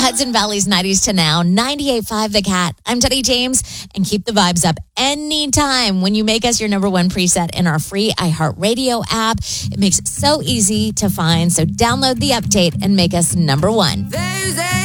Hudson Valley's 90s to now, 98.5 The Cat. I'm Teddy James, and keep the vibes up anytime when you make us your number one preset in our free iHeartRadio app. It makes it so easy to find, so download the update and make us number one.